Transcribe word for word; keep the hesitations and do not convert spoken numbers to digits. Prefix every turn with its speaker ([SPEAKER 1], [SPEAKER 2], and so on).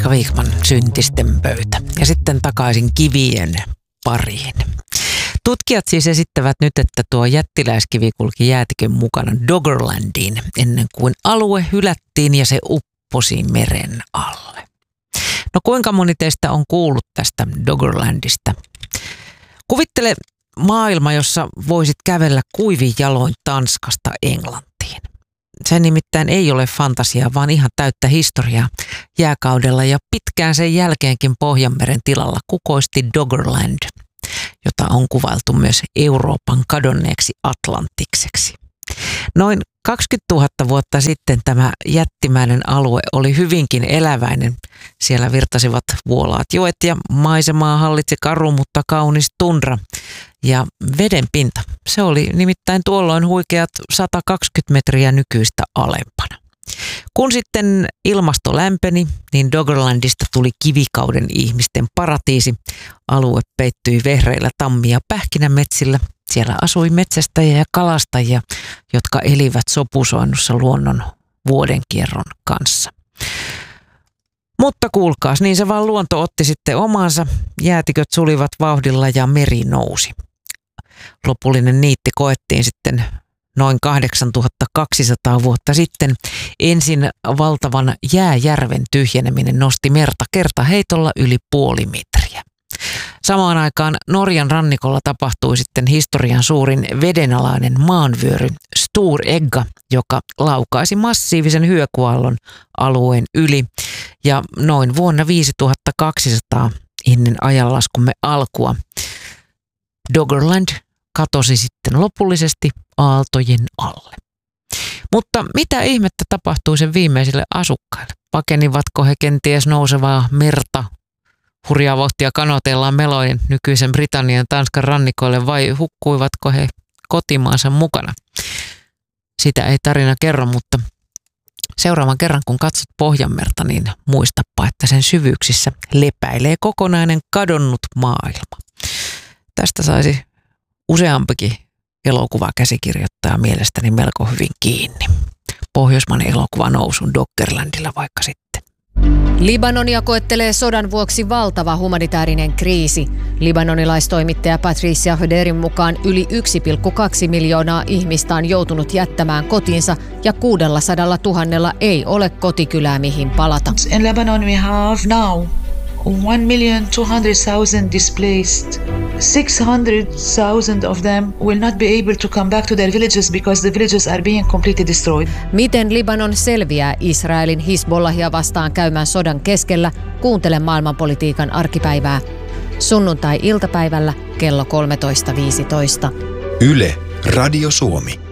[SPEAKER 1] Pekka Viikman, Syntisten pöytä. Ja sitten takaisin kivien pariin. Tutkijat siis esittävät nyt, että tuo jättiläiskivi kulki jäätikön mukana Doggerlandiin ennen kuin alue hylättiin ja se upposi meren alle. No kuinka moni teistä on kuullut tästä Doggerlandista? Kuvittele maailma, jossa voisit kävellä kuivin jaloin Tanskasta Englantiin. Se nimittäin ei ole fantasiaa, vaan ihan täyttä historiaa. Jääkaudella ja pitkään sen jälkeenkin Pohjanmeren tilalla kukoisti Doggerland, jota on kuvailtu myös Euroopan kadonneeksi Atlanttikseksi. Noin kaksikymmentätuhatta vuotta sitten tämä jättimäinen alue oli hyvinkin eläväinen. Siellä virtasivat vuolaat joet ja maisemaa hallitsi karu, mutta kaunis tundra. Ja veden pinta, se oli nimittäin tuolloin huikeat sata kaksikymmentä metriä nykyistä alempana. Kun sitten ilmasto lämpeni, niin Doggerlandista tuli kivikauden ihmisten paratiisi. Alue peittyi vehreillä tammi- ja pähkinämetsillä. Siellä asui metsästäjiä ja kalastajia, jotka elivät sopusoinnussa luonnon vuodenkierron kanssa. Mutta kuulkaas, niin se vaan luonto otti sitten omansa. Jäätiköt sulivat vauhdilla ja meri nousi. Lopullinen niitti koettiin sitten noin kahdeksantuhattakaksisataa vuotta sitten. Ensin valtavan jääjärven tyhjeneminen nosti merta kertaheitolla yli puoli metriä. Samaan aikaan Norjan rannikolla tapahtui sitten historian suurin vedenalainen maanvyöry Stor Egga, joka laukaisi massiivisen hyökyaallon alueen yli. Ja noin vuonna viisituhattakaksisataa ennen ajanlaskumme alkua Doggerland katosi sitten lopullisesti aaltojen alle. Mutta mitä ihmettä tapahtui sen viimeisille asukkaille? Pakenivatko he kenties nousevaa merta hurjaa vauhtia kanoteellaan meloin nykyisen Britannian Tanskan rannikoille vai hukkuivatko he kotimaansa mukana? Sitä ei tarina kerro, mutta seuraavan kerran kun katsot Pohjanmerta, niin muistapa, että sen syvyyksissä lepäilee kokonainen kadonnut maailma. Tästä saisi useampikin elokuvakäsikirjoittaja mielestäni melko hyvin kiinni. Pohjoismainen elokuva nousun Doggerlandilla vaikka sitten.
[SPEAKER 2] Libanonia koettelee sodan vuoksi valtava humanitaarinen kriisi. Libanonilaistoimittaja Patricia Höderin mukaan yli yksi pilkku kaksi miljoonaa ihmistä on joutunut jättämään kotinsa ja kuusisataa tuhatta ei ole kotikylää mihin palata.
[SPEAKER 3] In Lebanon we have now one million two hundred thousand displaced. six hundred thousand of them will not be able to come back to their villages because the villages are being completely destroyed.
[SPEAKER 2] Miten Libanon selviää Israelin Hizbollahia vastaan käymään sodan keskellä? Kuuntele maailmanpolitiikan arkipäivää. Sunnuntai-iltapäivällä kello kolmetoista viisitoista.
[SPEAKER 4] Yle, Radio Suomi.